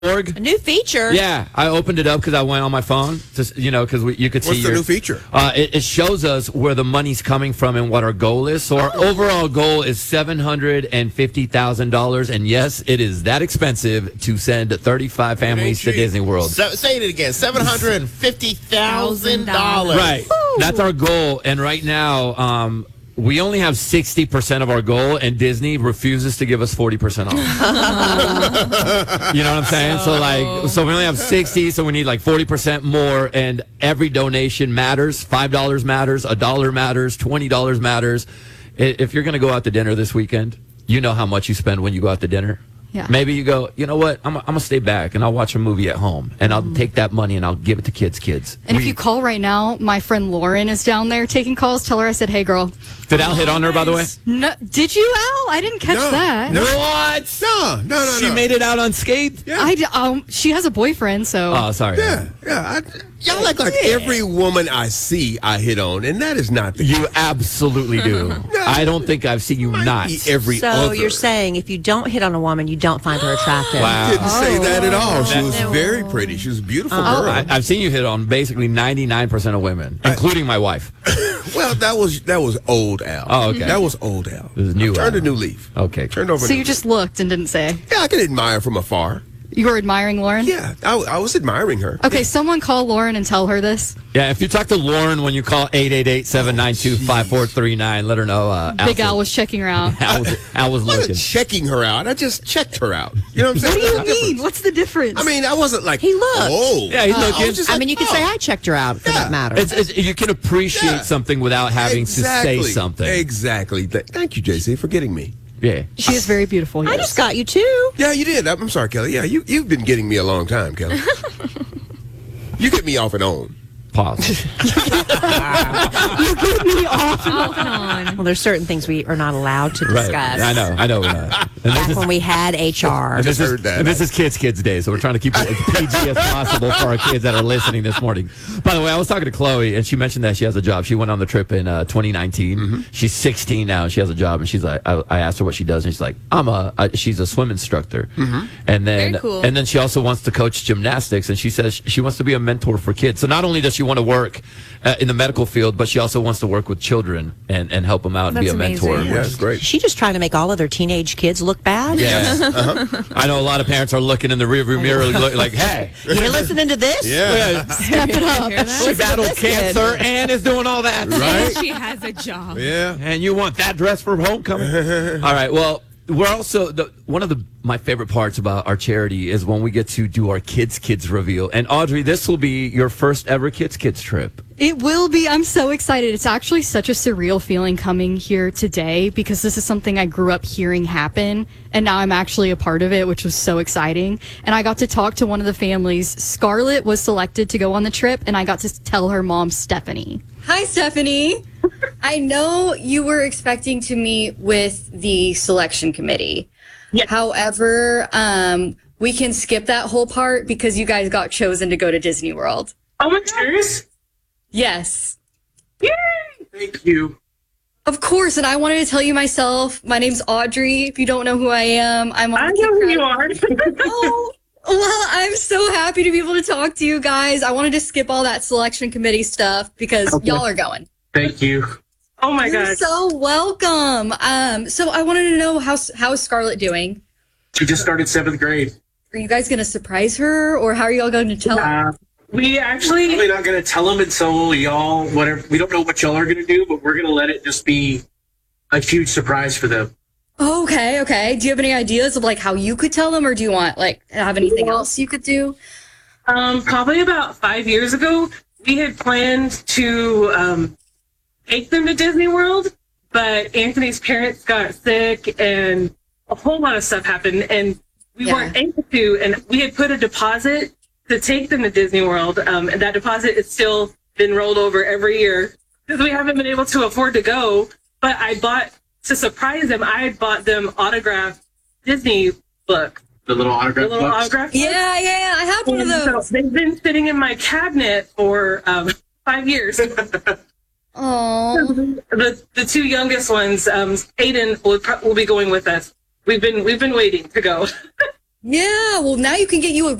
Org. A new feature? Yeah, I opened it up because I went on my phone, because you could see. What's the new feature? It shows us where the money's coming from and what our goal is. So our overall goal is $750,000, and yes, it is that expensive to send 35 families to Disney World. Say it again, $750,000. Right, that's our goal, and right now, we only have 60% of our goal, and Disney refuses to give us 40% off. You know what I'm saying? So we only have 60, so we need like 40% more, and every donation matters. $5 matters, $1 matters, $20 matters. If you're going to go out to dinner this weekend, you know how much you spend when you go out to dinner. Yeah. Maybe you go, you know what, I'm going to stay back and I'll watch a movie at home, and I'll take that money and I'll give it to kids. And if you call right now, my friend Lauren is down there taking calls. Tell her I said, hey, girl. Did Al hit on her, by the way? No, did you, Al? I didn't catch that. No. What? No. She made it out unscathed? Yeah. She has a boyfriend, so. Oh, sorry. Yeah. Y'all act like every woman I see I hit on, and that is not the You absolutely do. I don't think I've seen you not. every So other. you're saying if you don't hit on a woman, you don't find her attractive. Wow. Didn't say that at all. She was very pretty. She was a beautiful girl. I've seen you hit on basically 99% of women, including my wife. Well, that was old Al. Oh, okay. That was old Al. This is new Turned Al. a new leaf. Okay. Turned over. So you just looked and didn't say. Yeah, I can admire from afar. You were admiring Lauren? Yeah, I was admiring her. Okay, someone call Lauren and tell her this. Yeah, if you talk to Lauren when you call 888-792-5439, let her know. Big Al was checking her out. Al was I wasn't looking. checking her out. I just checked her out. You know what I'm saying? What do you mean? What's the difference? I mean, I wasn't like He looked. Oh, Yeah, he's looking. was just I like, mean, you could say I checked her out for that matter. You can appreciate something without having to say something. Exactly. Thank you, JC, for getting me. Yeah. she is very beautiful. I Yes. just got you too. Yeah, you did. I'm sorry, Kelly. Yeah, you've been getting me a long time, Kelly. You get me off and on. Pause. Well, there's certain things we are not allowed to discuss. Right. I know. And Back when we had HR. And this Just heard that. And this is Kids Day, so we're trying to keep it as PG as possible for our kids that are listening this morning. By the way, I was talking to Chloe, and she mentioned that she has a job. She went on the trip in 2019. Mm-hmm. She's 16 now, and she has a job. And she's like, I asked her what she does, and she's like, she's a swim instructor. Mm-hmm. And then, Very cool. and then she also wants to coach gymnastics, and she says she wants to be a mentor for kids. So not only does she want to work in the medical field, but she also wants to work with children and help them out and be a That's mentor. amazing. Yeah, it's great. She just trying to make all other teenage kids look bad. Yeah. I know a lot of parents are looking in the rearview mirror like, hey, You're listening to this? Yeah. Step it up. she battled cancer and is doing all that. Right? She has a job. Yeah. And you want that dress for homecoming? All right. Well, we're also one of my favorite parts about our charity is when we get to do our kids reveal. And Audrey, this will be your first ever kids trip. It will be. I'm so excited. It's actually such a surreal feeling coming here today because this is something I grew up hearing happen, and now I'm actually a part of it, which was so exciting. And I got to talk to one of the families. Scarlett was selected to go on the trip, and I got to tell her mom, Stephanie. Hi, Stephanie. I know you were expecting to meet with the selection committee. Yes. However, we can skip that whole part because you guys got chosen to go to Disney World. Oh my goodness. Yes. Yay! Thank you. Of course, and I wanted to tell you myself. My name's Audrey. If you don't know who I am, I'm on I the know who Kid you are. Oh, well, I'm so happy to be able to talk to you guys. I wanted to skip all that selection committee stuff because y'all are going. Thank you. Oh my You're God. so welcome. So I wanted to know how is Scarlett doing? She just started 7th grade. Are you guys going to surprise her, or how are y'all going to tell her? We actually probably not going to tell them until y'all, whatever. We don't know what y'all are going to do, but we're going to let it just be a huge surprise for them. Oh, okay. Do you have any ideas of like how you could tell them, or do you want like have anything else you could do? Probably about 5 years ago, we had planned to take them to Disney World, but Anthony's parents got sick and a whole lot of stuff happened, and we weren't able to. And we had put a deposit to take them to Disney World, and that deposit has still been rolled over every year because we haven't been able to afford to go. But to surprise them, I had bought them autographed Disney books. The little autograph The little books? autograph Yeah, I have one of those. So they've been sitting in my cabinet for 5 years. Oh, The two youngest ones, Aiden will be going with us. We've been waiting to go. Yeah, well, now you can get you a